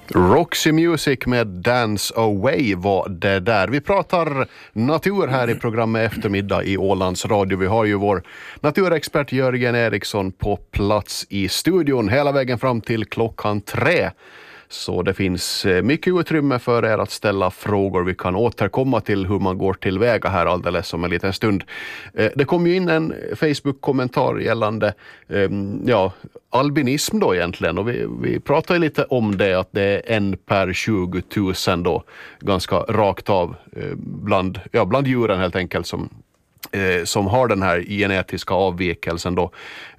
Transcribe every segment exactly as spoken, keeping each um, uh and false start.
Roxy Music med Dance Away var det där. Vi pratar natur här i programmet Eftermiddag i Ålands Radio. Vi har ju vår naturexpert Jörgen Eriksson på plats i studion hela vägen fram till klockan tre. Så det finns mycket utrymme för er att ställa frågor. Vi kan återkomma till hur man går tillväga här alldeles om en liten stund. Det kom ju in en Facebook-kommentar gällande ja, albinism då egentligen. Och vi, vi pratar ju lite om det, att det är en per tjugo tusen då. Ganska rakt av bland, ja, bland djuren helt enkelt som, som har den här genetiska avvikelsen då.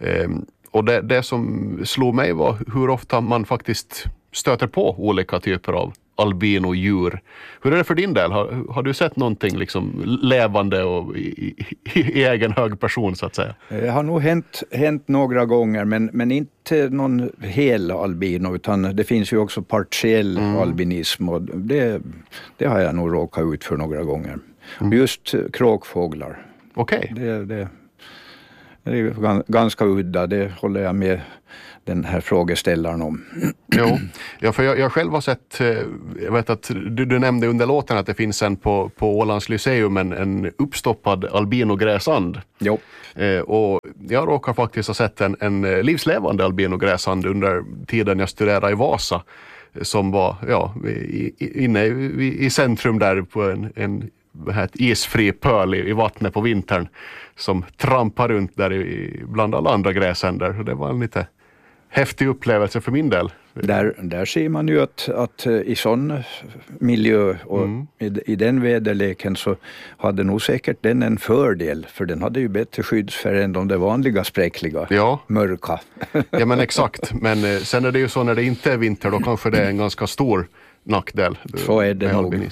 Och det, det som slog mig var hur ofta man faktiskt stöter på olika typer av albinodjur. Hur är det för din del? Har, har du sett någonting liksom levande och i, i, i egen hög person så att säga? Det har nog hänt, hänt några gånger, men, men inte någon hel albino, utan det finns ju också partiell mm. albinism, och det, det har jag nog råkat ut för några gånger. Mm. Just kråkfåglar. Okej. Okay. Det, det, det är ganska udda, det håller jag med den här frågeställaren om. Jo, ja, för jag, jag själv har sett, jag vet att du, du nämnde under låten att det finns en på, på Ålands Lyceum en, en uppstoppad albinogräsand. Jo. Eh, och jag råkar faktiskt ha sett en, en livslevande albinogräsand under tiden jag studerade i Vasa, som var ja, i, i, inne i, i centrum där på en, en ett isfri pöl i, i vattnet på vintern som trampar runt där i, bland alla andra gräsänder. Det var en lite häftig upplevelse för min del. Där, där ser man ju att, att i sån miljö och mm. i, i den väderleken så hade nog säkert den en fördel, för den hade ju bättre skyddsfärg än de där vanliga spräckliga, ja. mörka. Ja men exakt, men sen är det ju så när det inte är vinter, då kanske det är en ganska stor nackdel. Så är det nog.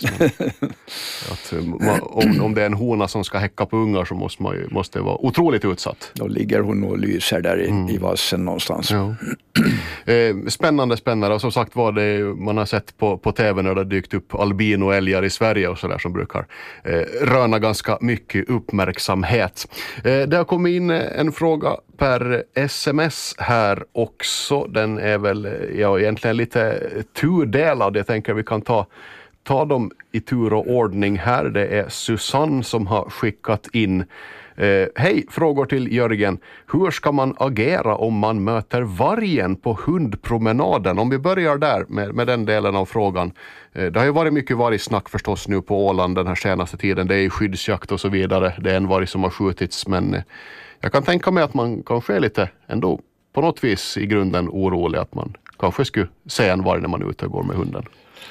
Att, om, om det är en hona som ska häcka på ungar så måste man ju, måste vara otroligt utsatt. Då ligger hon och lyser där i, mm. i vassen någonstans. Ja. Eh, spännande, spännande. Och som sagt var det man har sett på, på tv när det har dykt upp albinoälgar i Sverige och sådär som brukar eh, röna ganska mycket uppmärksamhet. Eh, det har kommit in en fråga per sms här också. Den är väl ja, egentligen lite tudelad. Jag tänker vi kan ta, ta dem i tur och ordning här. Det är Susanne som har skickat in. Eh, Hej, frågor till Jörgen. Hur ska man agera om man möter vargen på hundpromenaden? Om vi börjar där med, med den delen av frågan. Eh, det har ju varit mycket vargsnack förstås nu på Åland den här senaste tiden. Det är skyddsjakt och så vidare. Det är en varg som har skjutits, men eh, jag kan tänka mig att man kanske är lite ändå på något vis i grunden orolig att man kanske skulle se en varg när man är ute och går med hunden.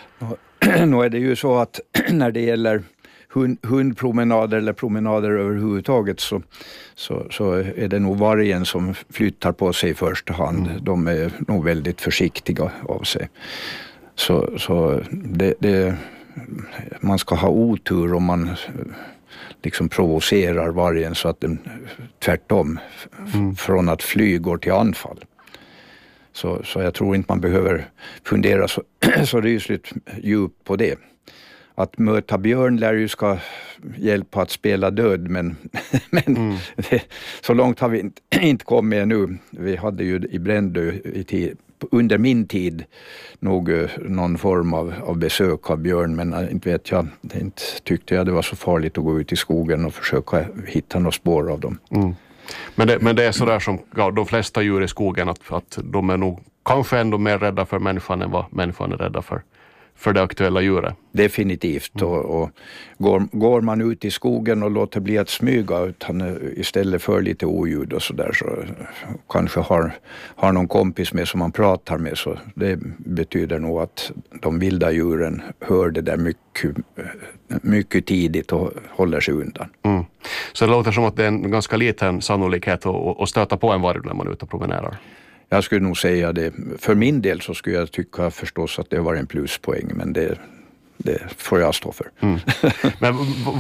Nu är det ju så att när det gäller hund, hundpromenader eller promenader överhuvudtaget så, så, så är det nog vargen som flyttar på sig i första hand. Mm. De är nog väldigt försiktiga av sig. Så, så det, det, man ska ha otur om man liksom provocerar vargen så att den tvärtom mm. från att fly går till anfall. Så, så jag tror inte man behöver fundera så, så rysligt djupt på det. Att möta björn lär ju ska hjälpa att spela död, men, men mm. det, så långt har vi inte, inte kommit ännu. Vi hade ju i Brändö i tid, under min tid nog någon form av, av besök av björn, men inte vet jag, inte tyckte jag det var så farligt att gå ut i skogen och försöka hitta några spår av dem. Mm. Men, det, men det är sådär som ja, de flesta djur i skogen, att, att de är nog kanske ändå mer rädda för människan än vad människan är rädda för, för det aktuella djuret. Definitivt. Mm. Och, och går, går man ut i skogen och låter bli att smyga utan istället för lite oljud och sådär, så kanske har, har någon kompis med som man pratar med, så det betyder nog att de vilda djuren hör det där mycket, mycket tidigt och håller sig undan. Mm. Så det låter som att det är en ganska liten sannolikhet att, att stöta på en varg när man är ute och promenerar. Jag skulle nog säga det. För min del så skulle jag tycka förstås att det var en pluspoäng, men det, det får jag stå för. Mm. Men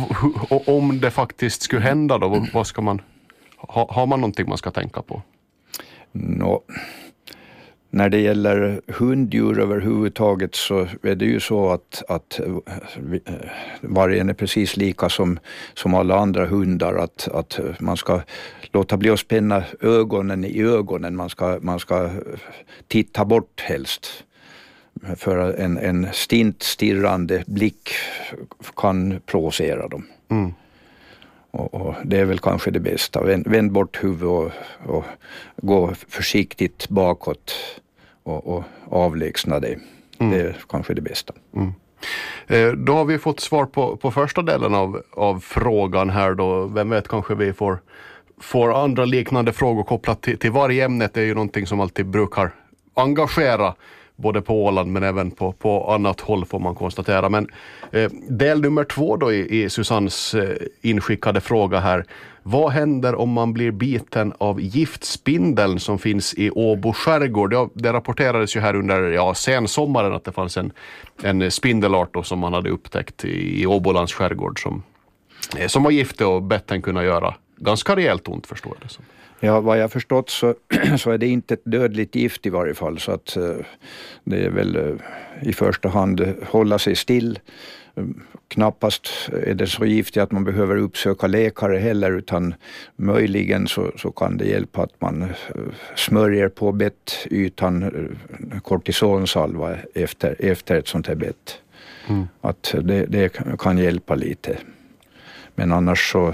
om det faktiskt skulle hända då, vad ska man, ha, har man någonting man ska tänka på? Nå, när det gäller hunddjur överhuvudtaget så är det ju så att, att vargen är precis lika som, som alla andra hundar, att, att man ska låta bli att spänna ögonen i ögonen, man ska, man ska titta bort helst. För en, en stint stirrande blick kan provocera dem. Mm. Och, och det är väl kanske det bästa. Vänd, vänd bort huvudet och, och gå försiktigt bakåt och, och avlägsna dig. Mm. Det är kanske det bästa. Mm. Eh, då har vi fått svar på, på första delen av, av frågan här då. Vem vet, kanske vi får, får andra liknande frågor kopplat till, till varje ämnet. Det är ju någonting som alltid brukar engagera både på Åland men även på, på annat håll, får man konstatera. Men eh, del nummer två då i, i Susannes eh, inskickade fråga här. Vad händer om man blir biten av giftspindeln som finns i Åbo skärgård? Det, det rapporterades ju här under ja, sensommaren att det fanns en, en spindelart då, som man hade upptäckt i, i Åbolands skärgård som, eh, som var giftig och betten kunna göra ganska rejält ont, förstår jag det som. Ja, vad jag förstått så, så är det inte ett dödligt gift i varje fall, så att uh, det är väl uh, i första hand uh, hålla sig still. Uh, knappast är det så giftigt att man behöver uppsöka läkare heller, utan möjligen så, så kan det hjälpa att man uh, smörjer på bettytan uh, kortisonsalva efter, efter ett sånt här bett. Mm. Att det, det kan hjälpa lite. Men annars så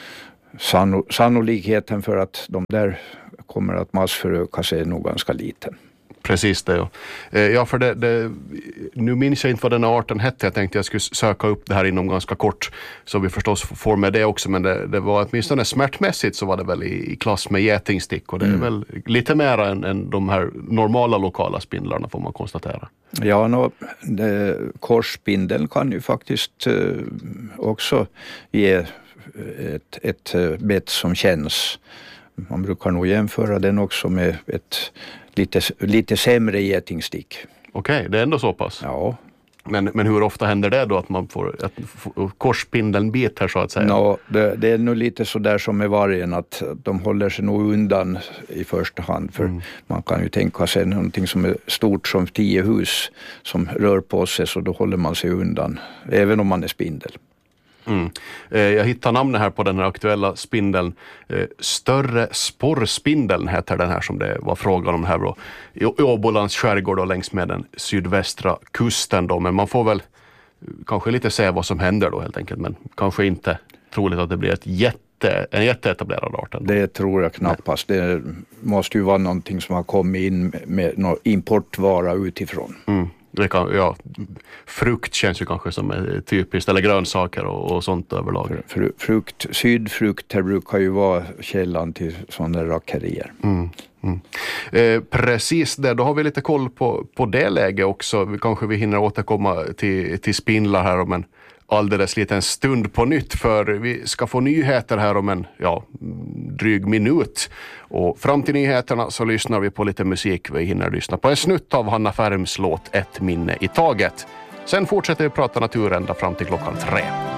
sannolikheten för att de där kommer att massföröka sig är nog ganska liten. Precis det, ja. Ja, för det, det, nu minns jag inte vad den arten hette. Jag tänkte jag skulle söka upp det här inom ganska kort, så vi förstås får med det också. Men det, det var åtminstone smärtmässigt så var det väl i, i klass med getingstick. Och det är mm. väl lite mer än, än de här normala lokala spindlarna, får man konstatera. Ja, no, det, korsspindeln kan ju faktiskt eh, också ge ett, ett bett som känns. Man brukar nog jämföra den också med ett lite, lite sämre getingstick. Okej, okay, det är ändå så pass. Ja. Men, men hur ofta händer det då att man får att korsspindeln biter så att säga? No, det, det är nog lite så där som med vargen, att de håller sig nog undan i första hand. För mm. man kan ju tänka sig någonting som är stort som tio hus som rör på sig, så då håller man sig undan, även om man är spindel. Mm. Eh, jag hittar namnet här på den här aktuella spindeln. Eh, större sporrspindeln heter den här som det var frågan om här då. I, i Åbolands skärgård och längs med den sydvästra kusten då. Men man får väl kanske lite se vad som händer då helt enkelt. Men kanske inte troligt att det blir ett jätte, en jätteetablerad art ändå. Det tror jag knappast. Nej. Det måste ju vara någonting som har kommit in med någon importvara utifrån. Mm. Det kan, ja, frukt känns ju kanske som är typiskt, eller grönsaker och, och sånt överlag. Fr, frukt, sydfrukt här brukar ju vara källan till sådana rackerier. Mm, mm. Eh, precis det, då har vi lite koll på, på det läget också. Vi kanske vi hinner återkomma till, till spindlar här om en alldeles liten stund på nytt, för vi ska få nyheter här om en ja, dryg minut. Och fram till nyheterna så lyssnar vi på lite musik. Vi hinner lyssna på en snutt av Hanna Färms låt Ett minne i taget. Sen fortsätter vi prata natur ända fram till klockan tre.